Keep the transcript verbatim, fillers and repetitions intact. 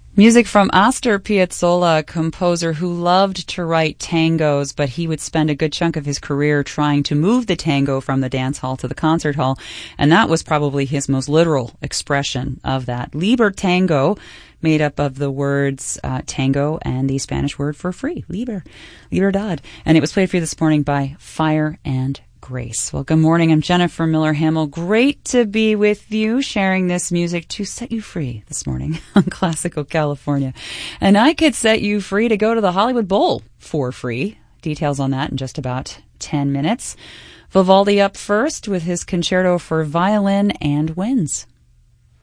Music from Astor Piazzolla, a composer who loved to write tangos, but he would spend a good chunk of his career trying to move the tango from the dance hall to the concert hall, and that was probably his most literal expression of that. Liber Tango, made up of the words uh, tango and the Spanish word for free, liber, libertad. And it was played for you this morning by Fire and Grace. Well, good morning. I'm Jennifer Miller Hamill. Great to be with you, sharing this music to set you free this morning on Classical California. And I could set you free to go to the Hollywood Bowl for free. Details on that in just about ten minutes. Vivaldi up first with his concerto for violin and winds.